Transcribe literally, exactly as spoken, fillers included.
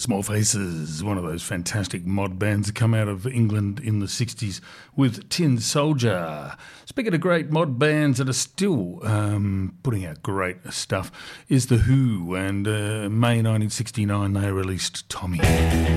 Small Faces, one of those fantastic mod bands that come out of England in the sixties with Tin Soldier. Speaking of great mod bands that are still um, putting out great stuff, is The Who, and uh, May nineteen sixty-nine they released Tommy.